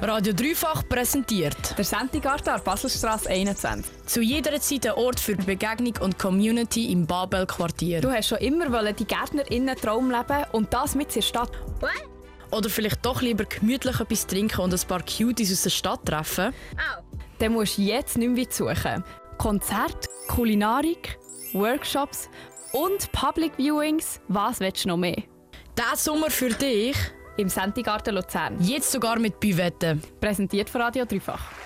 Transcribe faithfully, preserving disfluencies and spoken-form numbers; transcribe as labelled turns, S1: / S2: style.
S1: Radio Dreifach präsentiert
S2: der Sentigarten an der Baselstrasse einundzwanzig.
S1: zu jeder Zeit ein Ort für Begegnung und Community im Babel-Quartier.
S2: Du hast schon immer die GärtnerInnen-Traum leben und das mit in der Stadt.
S1: Oder vielleicht doch lieber gemütlich etwas trinken und ein paar Cuties aus der Stadt treffen?
S2: Dann musst du jetzt nicht mehr weit suchen. Konzerte, Kulinarik, Workshops und Public Viewings. Was willst du noch mehr?
S1: Diesen Sommer für dich,
S2: Im Sentigarten Luzern.
S1: jetzt sogar mit Büvetten.
S2: Präsentiert von Radio Dreifach.